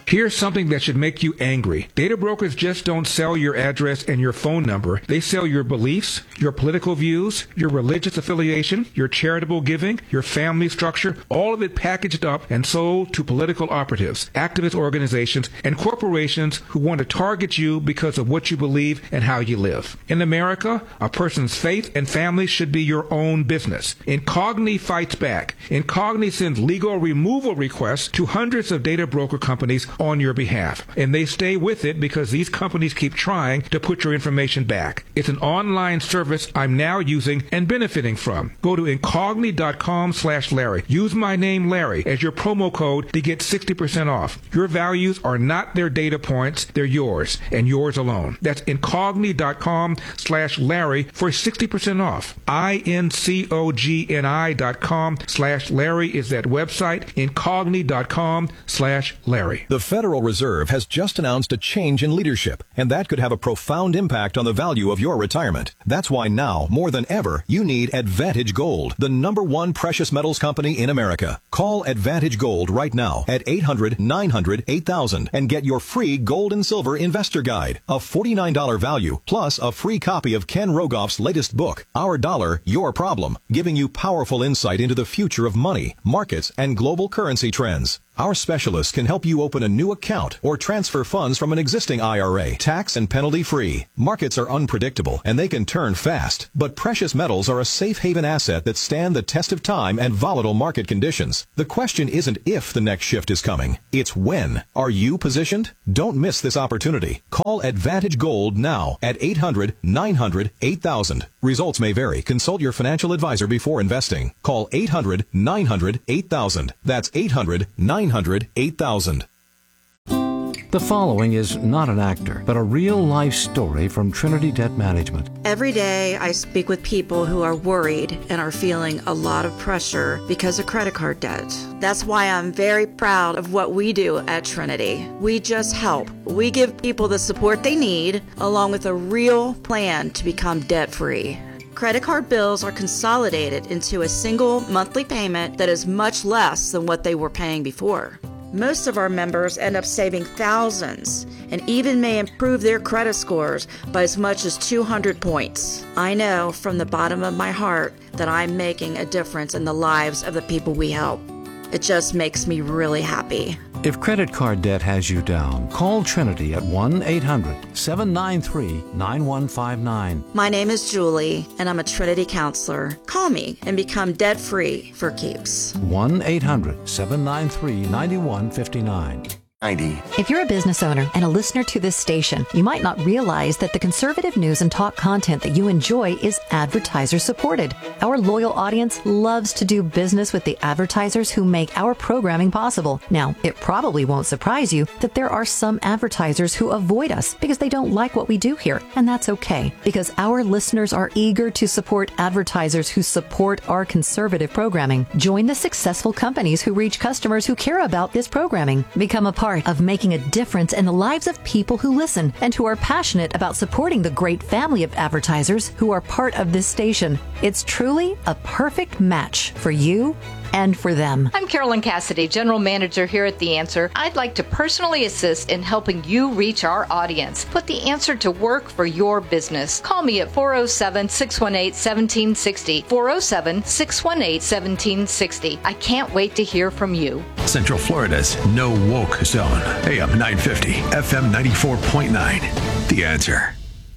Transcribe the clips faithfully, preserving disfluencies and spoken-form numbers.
Here's something that should make you angry. Data brokers just don't sell your address and your phone number. They sell your beliefs, your political views, your religious affiliation, your charitable giving, your family structure, all of it packaged up and sold to political operatives, activist organizations, and corporations who want to target you because of what you believe and how you live. In America, a person's faith and family should be your own business. Incogni fights back. Incogni sends legal removal requests to hundreds of data broker companies on your behalf. And they stay with it because these companies keep trying to put your information back. It's an online service I'm now using and benefiting from. Go to incogni.com slash Larry. Use my name Larry as your promo code to get sixty percent off. Your values are not their data points, they're yours and yours alone. That's incogni.com slash Larry for sixty percent off. I-N-C-O-G-N-I dot com slash Larry is that website, incogni.com slash Larry. The Federal Reserve has just announced a change in leadership, and that could have a profound impact on the value of your retirement. That's why now, more than ever, you need Advantage Gold, the number one precious metals company in America. Call Advantage Gold right now at eight hundred, nine hundred, eight thousand and get your free gold and silver investor guide, a forty-nine dollars value, plus a free copy of Ken Rogoff's latest book, Our Dollar, Your Problem, giving you powerful insight into the future of money, markets, and global currency trends. Our specialists can help you open a new account or transfer funds from an existing I R A, tax and penalty free. Markets are unpredictable and they can turn fast, but precious metals are a safe haven asset that stand the test of time and volatile market conditions. The question isn't if the next shift is coming, it's when. Are you positioned? Don't miss this opportunity. Call Advantage Gold now at eight hundred, nine hundred, eight thousand. Results may vary. Consult your financial advisor before investing. Call eight hundred, nine hundred, eight thousand. That's eight hundred, nine hundred, eight thousand. The following is not an actor, but a real-life story from Trinity Debt Management. Every day I speak with people who are worried and are feeling a lot of pressure because of credit card debt. That's why I'm very proud of what we do at Trinity. We just help. We give people the support they need, along with a real plan to become debt-free. Credit card bills are consolidated into a single monthly payment that is much less than what they were paying before. Most of our members end up saving thousands and even may improve their credit scores by as much as two hundred points. I know from the bottom of my heart that I'm making a difference in the lives of the people we help. It just makes me really happy. If credit card debt has you down, call Trinity at one eight hundred, seven nine three, nine one five nine. My name is Julie, and I'm a Trinity counselor. Call me and become debt-free for keeps. one eight hundred, seven nine three, nine one five nine. ninety. If you're a business owner and a listener to this station, you might not realize that the conservative news and talk content that you enjoy is advertiser supported. Our loyal audience loves to do business with the advertisers who make our programming possible. Now, it probably won't surprise you that there are some advertisers who avoid us because they don't like what we do here, and that's okay, because our listeners are eager to support advertisers who support our conservative programming. Join the successful companies who reach customers who care about this programming. Become a part of making a difference in the lives of people who listen and who are passionate about supporting the great family of advertisers who are part of this station. It's truly a perfect match for you and for them. I'm Carolyn Cassidy, General Manager here at The Answer. I'd like to personally assist in helping you reach our audience. Put The Answer to work for your business. Call me at four oh seven, six one eight, one seven six oh, four oh seven, six one eight, one seven six oh. I can't wait to hear from you. Central Florida's No Woke Zone. A M nine fifty, F M ninety-four point nine. The Answer.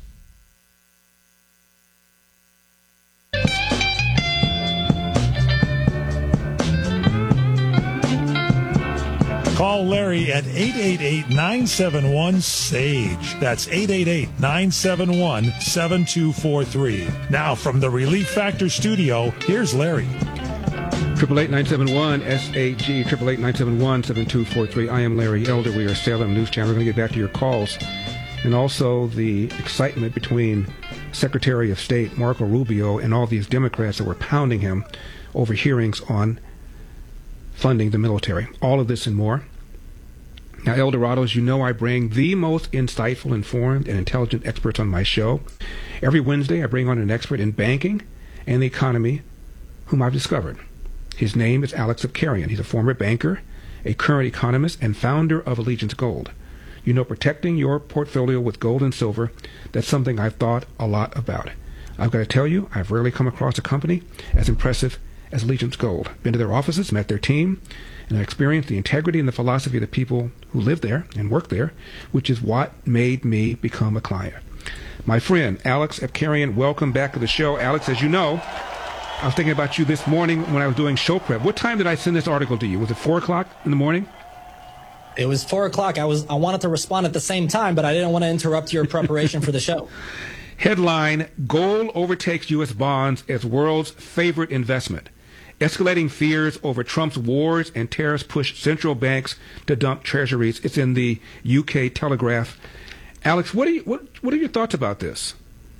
Call Larry at eight eight eight, nine seven one, S A G E. That's eight eight eight, nine seven one, seven two four three. Now from the Relief Factor studio, here's Larry. Triple eight nine seven one S A G, triple eight nine seven one seven two four three. I am Larry Elder. We are Salem News Channel. We're going to get back to your calls, and also the excitement between Secretary of State Marco Rubio and all these Democrats that were pounding him over hearings on funding the military. All of this and more. Now, El Dorado, as you know, I bring the most insightful, informed, and intelligent experts on my show. Every Wednesday, I bring on an expert in banking and the economy whom I've discovered. His name is Alex Zakarian. He's a former banker a current economist and founder of Allegiance Gold. You know, protecting your portfolio with gold and silver, that's something I've thought a lot about. I've got to tell you, I've rarely come across a company as impressive as Allegiance Gold. Been to their offices, met their team, and I experienced the integrity and the philosophy of the people who live there and work there, which is what made me become a client. My friend, Alex Abkarian, welcome back to the show. Alex, as you know, I was thinking about you this morning when I was doing show prep. What time did I send this article to you? Was it four o'clock in the morning? It was four o'clock. I was I wanted to respond at the same time, but I didn't want to interrupt your preparation for the show. Headline, gold overtakes U S bonds as world's favorite investment. Escalating fears over Trump's wars and tariffs push central banks to dump treasuries. It's in the U K Telegraph. Alex, what are you, what, what are your thoughts about this?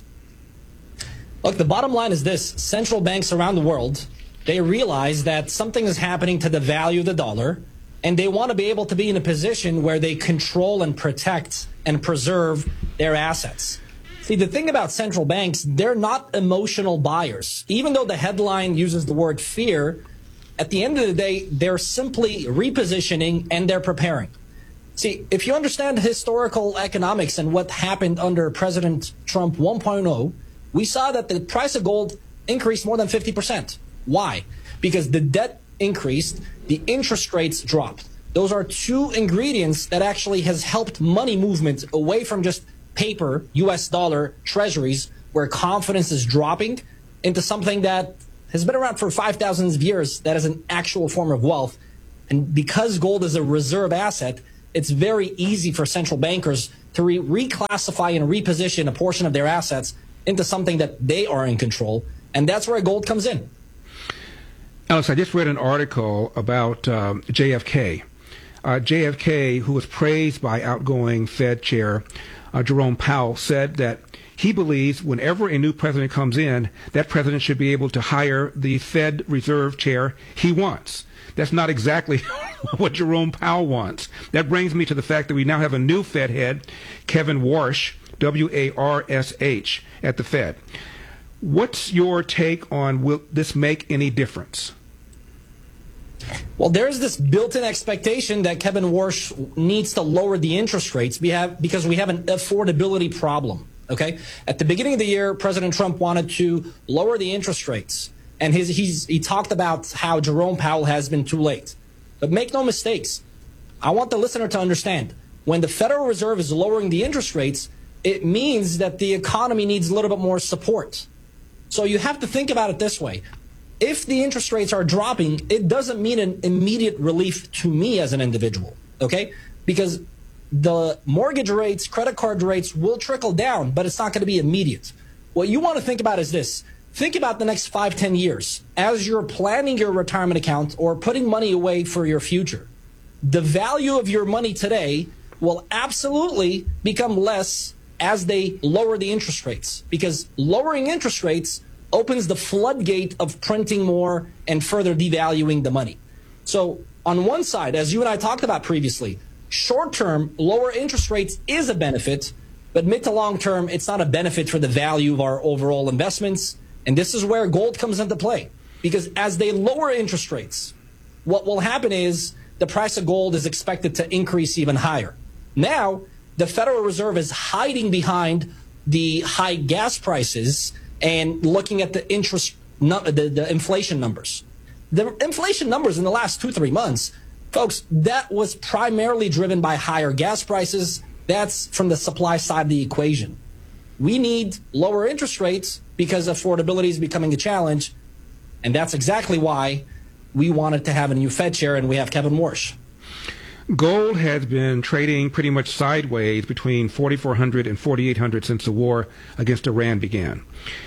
Look, the bottom line is this. Central banks around the world, they realize that something is happening to the value of the dollar, and they want to be able to be in a position where they control and protect and preserve their assets. See, the thing about central banks, they're not emotional buyers. Even though the headline uses the word fear, at the end of the day, they're simply repositioning and they're preparing. See, if you understand historical economics and what happened under President Trump one point oh, we saw that the price of gold increased more than fifty percent. Why? Because the debt increased, the interest rates dropped. Those are two ingredients that actually has helped money movement away from just paper, U S dollar, treasuries, where confidence is dropping, into something that has been around for five thousand years that is an actual form of wealth. And because gold is a reserve asset, it's very easy for central bankers to re reclassify and reposition a portion of their assets into something that they are in control. And that's where gold comes in. Alex, I just read an article about um, J F K. Uh, J F K, who was praised by outgoing Fed Chair uh, Jerome Powell, said that he believes whenever a new president comes in, that president should be able to hire the Fed Reserve Chair he wants. That's not exactly what Jerome Powell wants. That brings me to the fact that we now have a new Fed head, Kevin Warsh, W A R S H, at the Fed. What's your take on, will this make any difference? Well, there's this built-in expectation that Kevin Warsh needs to lower the interest rates we have, because we have an affordability problem. Okay? At the beginning of the year, President Trump wanted to lower the interest rates. And his, he's, he talked about how Jerome Powell has been too late. But make no mistakes. I want the listener to understand, when the Federal Reserve is lowering the interest rates, it means that the economy needs a little bit more support. So you have to think about it this way. If the interest rates are dropping, it doesn't mean an immediate relief to me as an individual, okay? Because the mortgage rates, credit card rates will trickle down, but it's not going to be immediate. What you want to think about is this. Think about the next five, ten years as you're planning your retirement account or putting money away for your future. The value of your money today will absolutely become less as they lower the interest rates, because lowering interest rates opens the floodgate of printing more and further devaluing the money. So on one side, as you and I talked about previously, short-term, lower interest rates is a benefit, but mid to long-term, it's not a benefit for the value of our overall investments. And this is where gold comes into play, because as they lower interest rates, what will happen is the price of gold is expected to increase even higher. Now, the Federal Reserve is hiding behind the high gas prices and looking at the interest, the, the inflation numbers. The inflation numbers in the last two, three months, folks, that was primarily driven by higher gas prices. That's from the supply side of the equation. We need lower interest rates because affordability is becoming a challenge. And that's exactly why we wanted to have a new Fed chair, and we have Kevin Warsh. Gold has been trading pretty much sideways between forty-four hundred and forty-eight hundred since the war against Iran began.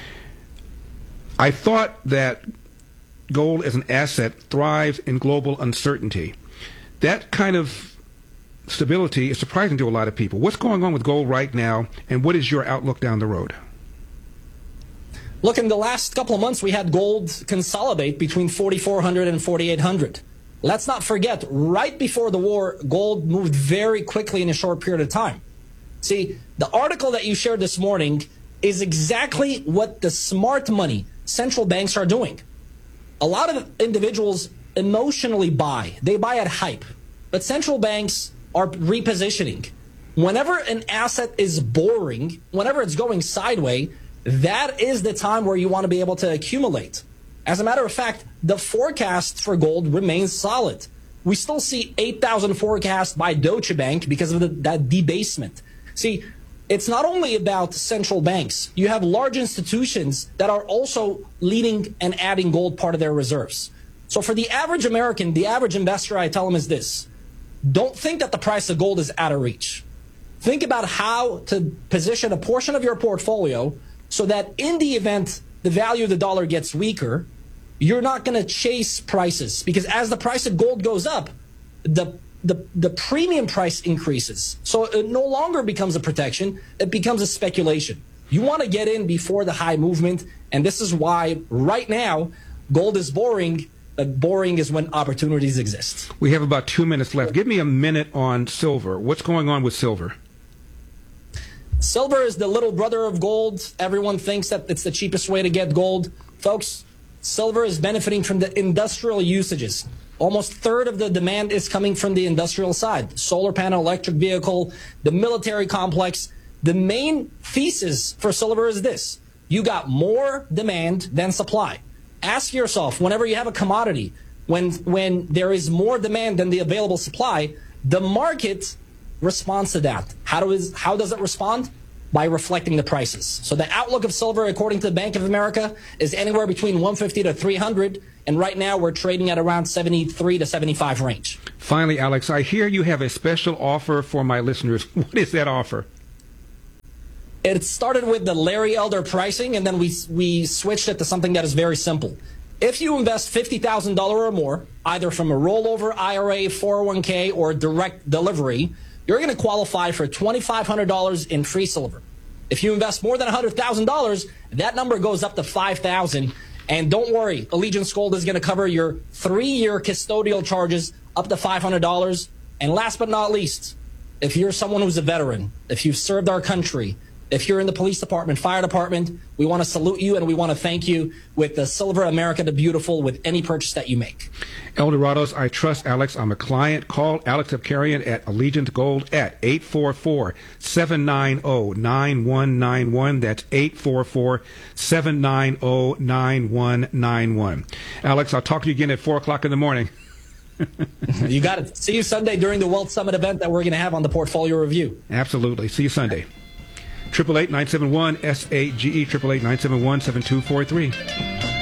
I thought that gold as an asset thrives in global uncertainty. That kind of stability is surprising to a lot of people. What's going on with gold right now, and what is your outlook down the road? Look, in the last couple of months, we had gold consolidate between forty-four hundred and forty-eight hundred. Let's not forget, right before the war, gold moved very quickly in a short period of time. See, the article that you shared this morning is exactly what the smart money central banks are doing. A lot of individuals emotionally buy. They buy at hype. but central banks are repositioning. Whenever an asset is boring, whenever it's going sideways, that is the time where you want to be able to accumulate. As a matter of fact, the forecast for gold remains solid. We still see eight thousand forecast by Deutsche Bank because of the, that debasement. See, it's not only about central banks. You have large institutions that are also leading and adding gold part of their reserves. So for the average American, the average investor, I tell them is this: don't think that the price of gold is out of reach. Think about how to position a portion of your portfolio so that in the event the value of the dollar gets weaker, you're not going to chase prices, because as the price of gold goes up, the, the, the premium price increases. So it no longer becomes a protection, it becomes a speculation. You want to get in before the high movement, and this is why right now gold is boring, but boring is when opportunities exist. We have about two minutes left. Give me a minute on silver. What's going on with silver? Silver is the little brother of gold. Everyone thinks that it's the cheapest way to get gold. Folks, silver is benefiting from the industrial usages. Almost a third of the demand is coming from the industrial side. Solar panel, electric vehicle, the military complex. The main thesis for silver is this: you got more demand than supply. Ask yourself, whenever you have a commodity, when, when there is more demand than the available supply, the market responds to that. How, do is, how does it respond? By reflecting the prices. So the outlook of silver, according to the Bank of America, is anywhere between one fifty to three hundred, and right now we're trading at around seventy-three to seventy-five range. Finally, Alex, I hear you have a special offer for my listeners. What is that offer? It started with the Larry Elder pricing, and then we we switched it to something that is very simple. If you invest fifty thousand dollars or more, either from a rollover, I R A, four oh one k, or direct delivery, you're going to qualify for twenty-five hundred dollars in free silver. If you invest more than one hundred thousand dollars, that number goes up to five thousand dollars. And don't worry, Allegiance Gold is going to cover your three-year custodial charges up to five hundred dollars. And last but not least, if you're someone who's a veteran, if you've served our country, if you're in the police department, fire department, we want to salute you and we want to thank you with the Silver America the Beautiful with any purchase that you make. Eldorados, I trust Alex. I'm a client. Call Alex Abkarian at Allegiance Gold at eight four four, seven nine zero, nine one nine one. That's eight four four, seven nine zero, nine one nine one. Alex, I'll talk to you again at four o'clock in the morning. You got it. See you Sunday during the Wealth Summit event that we're going to have on the Portfolio Review. Absolutely. See you Sunday. Triple eight nine seven one S A G E triple eight nine seven one seven two four three.